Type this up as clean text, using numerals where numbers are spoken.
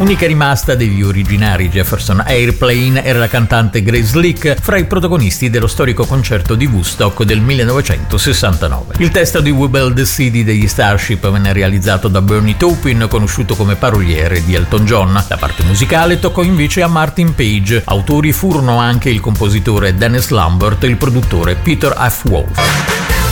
Unica rimasta degli originari Jefferson Airplane era la cantante Grace Slick, fra i protagonisti dello storico concerto di Woodstock del 1969. Il testo di We Build the City degli Starship venne realizzato da Bernie Taupin, conosciuto come paroliere di Elton John. La parte musicale toccò invece a Martin Page. Autori furono anche il compositore Dennis Lambert e il produttore Peter F. Wolf.